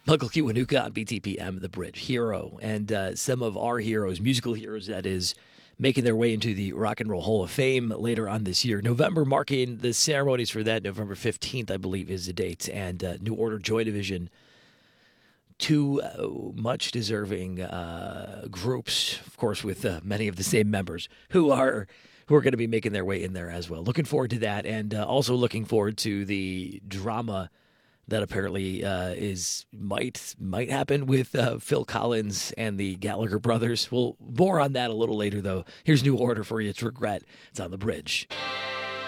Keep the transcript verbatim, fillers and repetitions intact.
Michael Kiwanuka on B T P M, The Bridge, hero, and uh, some of our heroes, musical heroes, that is, making their way into the Rock and Roll Hall of Fame later on this year. November, marking the ceremonies for that, November fifteenth, I believe, is the date. And uh, New Order, Joy Division, two uh, much deserving uh, groups, of course, with uh, many of the same members who are who are going to be making their way in there as well. Looking forward to that, and uh, also looking forward to the drama that apparently uh, is might might happen with uh, Phil Collins and the Gallagher brothers. Well, more on that a little later, though. Here's New Order for you. It's Regret. It's on The Bridge.